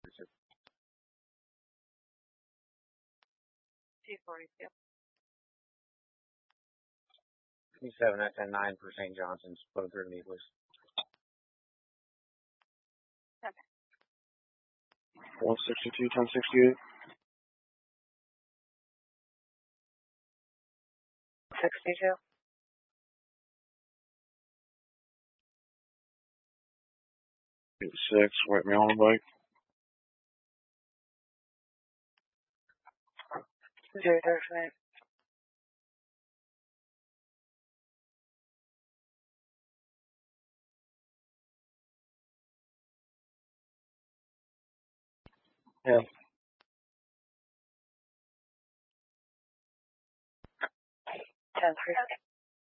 242. 27, that's a 9 for St. Johnson's. Both are needless. Okay. 162, 1068. 62. 86, wait me on the bike. 035. 10. 10-3.